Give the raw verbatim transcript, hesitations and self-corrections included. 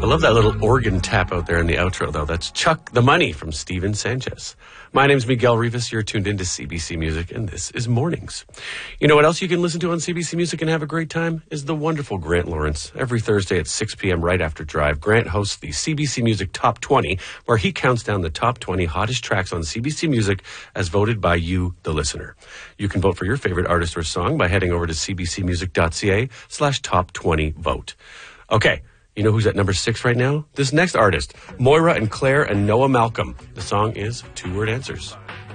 love that little organ tap out there in the outro, though. That's Chuck the Money from Steven Sanchez. My name's Miguel Rivas. You're tuned into C B C Music, and this is Mornings. You know what else you can listen to on C B C Music and have a great time? Is the wonderful Grant Lawrence. Every Thursday at six p.m. right after Drive, Grant hosts the C B C Music Top twenty, where he counts down the top twenty hottest tracks on C B C Music as voted by you, the listener. You can vote for your favorite artist or song by heading over to cbcmusic.ca slash top 20 vote. Okay. You know who's at number six right now? This next artist, Moira and Claire and Noah Malcolm. The song is Two Word Answers.